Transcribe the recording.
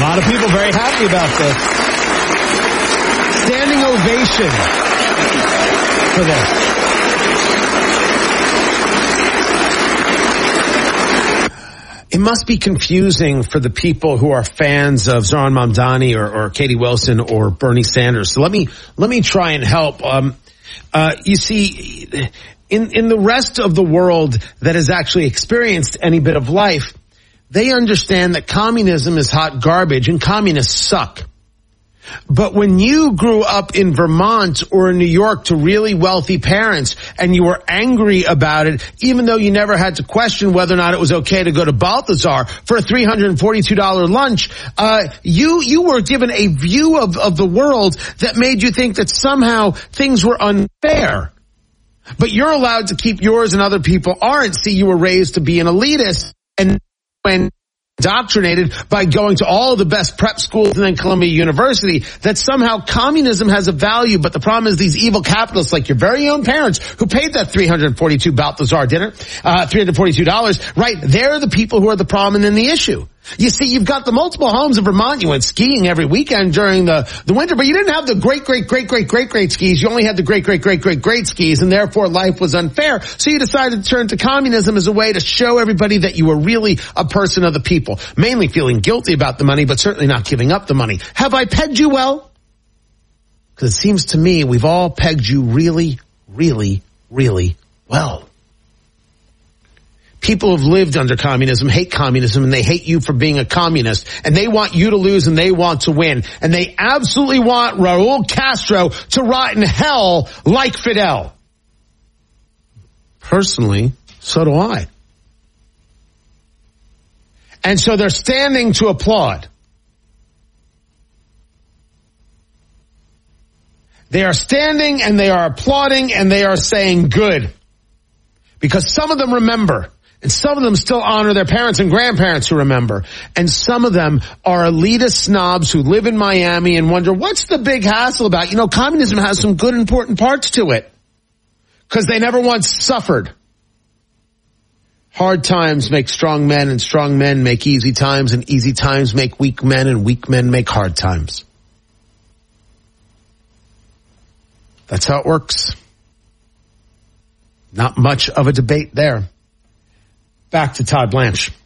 lot of people very happy about this. Standing ovation for this. It must be confusing for the people who are fans of Zohran Mamdani or Katie Wilson or Bernie Sanders. So let me try and help. You see, in the rest of the world that has actually experienced any bit of life, they understand that communism is hot garbage and communists suck. But when you grew up in Vermont or in New York to really wealthy parents and you were angry about it, even though you never had to question whether or not it was okay to go to Balthazar for a $342 lunch, you were given a view of the world that made you think that somehow things were unfair. But you're allowed to keep yours and other people aren't. See, you were raised to be an elitist, and when indoctrinated by going to all the best prep schools and then Columbia University, that somehow communism has a value. But the problem is these evil capitalists like your very own parents who paid that $342 Balthazar dinner, $342, right? They're the people who are the problem and then the issue. You see, you've got the multiple homes in Vermont. You went skiing every weekend during the winter, but you didn't have the great skis. You only had the great skis, and therefore life was unfair. So you decided to turn to communism as a way to show everybody that you were really a person of the people, mainly feeling guilty about the money, but certainly not giving up the money. Have I pegged you well? Because it seems to me we've all pegged you really, really, really well. People who've lived under communism hate communism, and they hate you for being a communist, and they want you to lose and they want to win, and they absolutely want Raul Castro to rot in hell like Fidel. Personally, so do I. And so they're standing to applaud. They are standing and they are applauding and they are saying good. Because some of them remember. And some of them still honor their parents and grandparents who remember. And some of them are elitist snobs who live in Miami and wonder, what's the big hassle about? You know, communism has some good, important parts to it. Because they never once suffered. Hard times make strong men, and strong men make easy times, and easy times make weak men, and weak men make hard times. That's how it works. Not much of a debate there. Back to Todd Blanche.